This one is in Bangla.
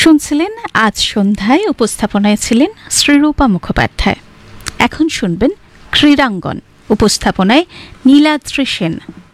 শুনছিলেন আজ সন্ধ্যায়, উপস্থাপনায় ছিলেন শ্রীরূপা মুখোপাধ্যায়। এখন শুনবেন ক্রীড়াঙ্গন, উপস্থাপনায় নীলাদ্রি সেন।